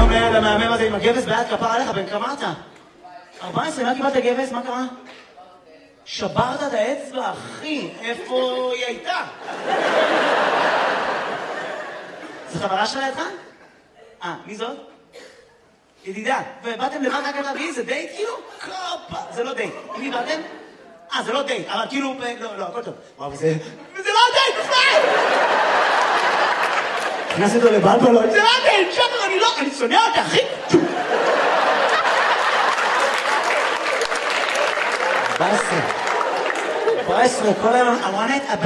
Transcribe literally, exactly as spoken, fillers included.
המאמן, המאמן הזה עם הגבס ביד כפר עליך, בן כמה אתה? ארבע עשרה, מה קיבלת גבס? מה קרה? שברת את האצבע, אחי, איפה היא הייתה? זו חברה שלה לידך? אה, מי זאת? ידידה, ובאתם לבד רק להביא, זה דייט כאילו? קופה, זה לא דייט. עם מי באתם? אה, זה לא דייט, אבל כאילו, לא, לא, הכל טוב. וואו, זה... וזה לא דייט בכלל! הכנס אותו לבלבלות, זה לא דייט, שפר, אני לא, אני שונא אותה, אחי! ארבע עשרה, ארבע עשרה, כל היום, I want it,